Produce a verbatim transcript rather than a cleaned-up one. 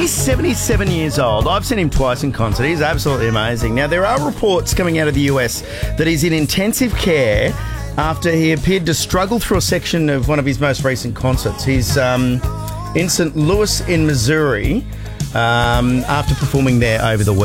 He's seventy-seven years old. I've seen him twice in concert. He's absolutely amazing. Now, there are reports coming out of the U S that he's in intensive care after he appeared to struggle through a section of one of his most recent concerts. He's um, in Saint Louis in Missouri um, after performing there over the weekend.